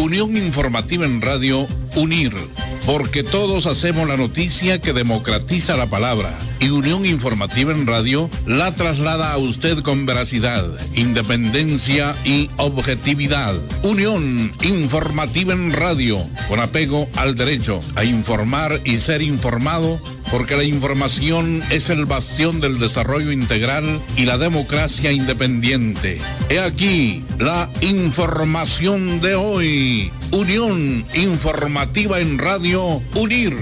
Unión Informativa en Radio, UNIR, porque todos hacemos la noticia que democratiza la palabra, y Unión Informativa en Radio la traslada a usted con veracidad, independencia y objetividad. Unión Informativa en Radio, con apego al derecho a informar y ser informado, porque la información es el bastión del desarrollo integral y la democracia independiente. He aquí la información de hoy. Unión Informativa en Radio, UNIR.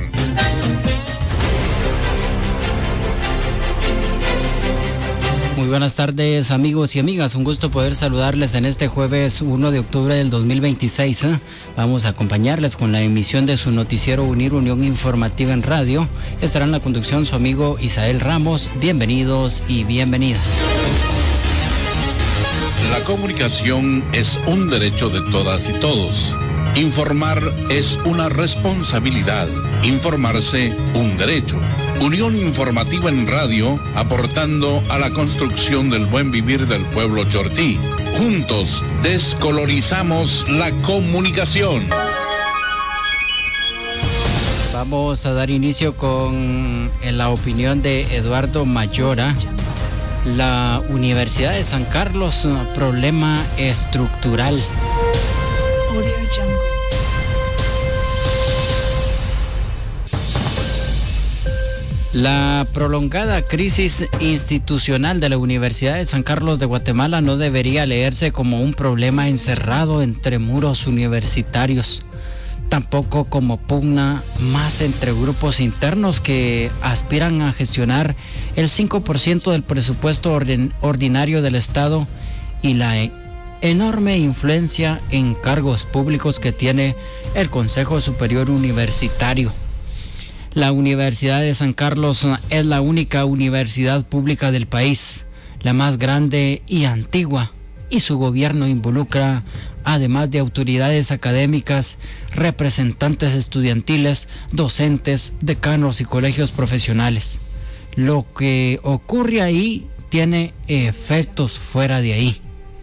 Muy buenas tardes, amigos y amigas. Un gusto poder saludarles en este jueves 1 de octubre del 2026. Vamos a acompañarles con la emisión de su noticiero UNIR, Unión Informativa en Radio. Estará en la conducción su amigo Isael Ramos. Bienvenidos y bienvenidas. La comunicación es un derecho de todas y todos. Informar es una responsabilidad. Informarse, un derecho. Unión Informativa en Radio, aportando a la construcción del buen vivir del pueblo chortí. Juntos, descolorizamos la comunicación. Vamos a dar inicio con la opinión de Eduardo Mayora. La Universidad de San Carlos, problema estructural. La prolongada crisis institucional de la Universidad de San Carlos de Guatemala no debería leerse como un problema encerrado entre muros universitarios, tampoco como pugna más entre grupos internos que aspiran a gestionar el 5% del presupuesto ordinario del Estado y la enorme influencia en cargos públicos que tiene el Consejo Superior Universitario. La Universidad de San Carlos es la única universidad pública del país, la más grande y antigua, y su gobierno involucra, además de autoridades académicas, representantes estudiantiles, docentes, decanos y colegios profesionales. Lo que ocurre ahí tiene efectos fuera de ahí.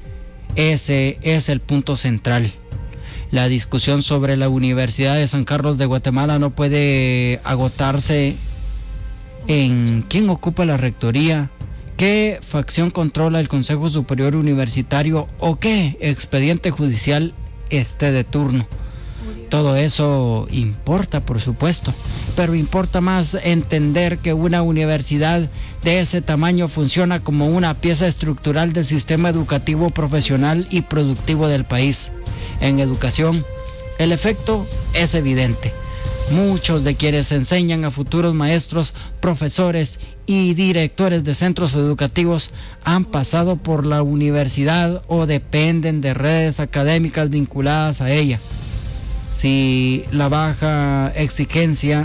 Ese es el punto central. La discusión sobre la Universidad de San Carlos de Guatemala no puede agotarse en quién ocupa la rectoría, qué facción controla el Consejo Superior Universitario o qué expediente judicial esté de turno. Todo eso importa, por supuesto, pero importa más entender que una universidad de ese tamaño funciona como una pieza estructural del sistema educativo profesional y productivo del país. En educación, el efecto es evidente. Muchos de quienes enseñan a futuros maestros, profesores y directores de centros educativos han pasado por la universidad o dependen de redes académicas vinculadas a ella. Si la baja exigencia,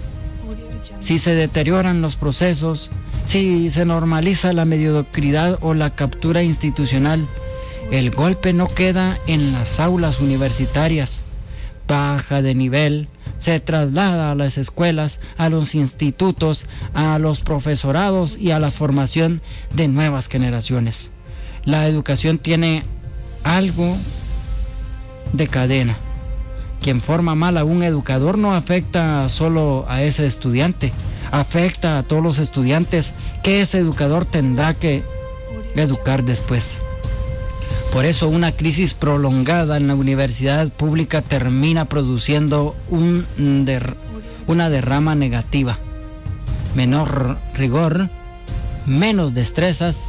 si se deterioran los procesos, si se normaliza la mediocridad o la captura institucional, el golpe no queda en las aulas universitarias, baja de nivel, se traslada a las escuelas, a los institutos, a los profesorados y a la formación de nuevas generaciones. La educación tiene algo de cadena. Quien forma mal a un educador no afecta solo a ese estudiante, afecta a todos los estudiantes que ese educador tendrá que educar después. Por eso una crisis prolongada en la universidad pública termina produciendo una derrama negativa. Menor rigor, menos destrezas